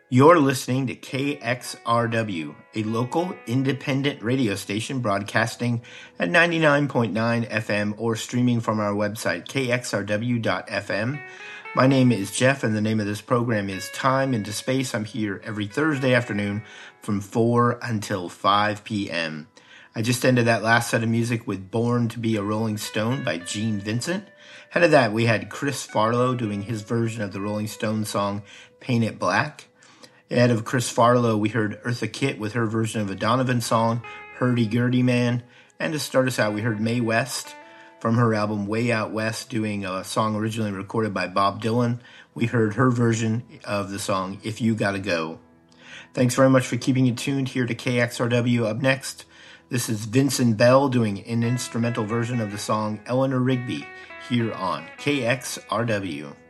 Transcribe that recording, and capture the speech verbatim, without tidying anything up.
You're listening to K X R W, a local independent radio station broadcasting at ninety-nine point nine F M or streaming from our website, k x r w dot f m. My name is Jeff, and the name of this program is Time into Space. I'm here every Thursday afternoon from four until five p.m. I just ended that last set of music with Born to be a Rolling Stone by Gene Vincent. Ahead of that, we had Chris Farlowe doing his version of the Rolling Stones song, Paint It Black. Ahead of Chris Farlowe, we heard Eartha Kitt with her version of a Donovan song, Hurdy-Gurdy Man. And to start us out, we heard Mae West from her album Way Out West doing a song originally recorded by Bob Dylan. We heard her version of the song, If You Gotta Go. Thanks very much for keeping it tuned here to K X R W. Up next, this is Vincent Bell doing an instrumental version of the song Eleanor Rigby here on K X R W.